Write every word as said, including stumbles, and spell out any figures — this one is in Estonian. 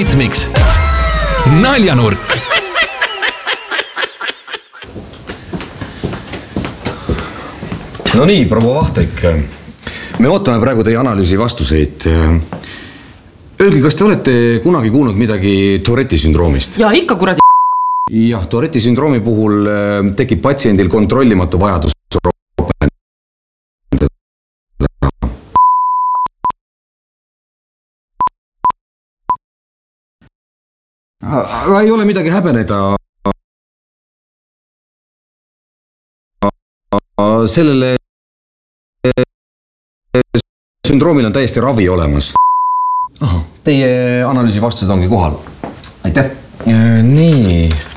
Hitmix. Naljanurk. No nii, proua Vahtek. Me ootame praegu teie analüüsi vastuseid. Öelge, kas te olete kunagi kuulnud midagi Touretti sündroomist? Ja ikka kuradi. Jah, Touretti sündroomi puhul tekib patsiendil kontrollimatu vajadus ropendada. Aga ei ole midagi häbeneda. Sellele sündroomil on täiesti ravi olemas. Aha, teie analüüsi vastused ongi kohal. Aitäh. Nii.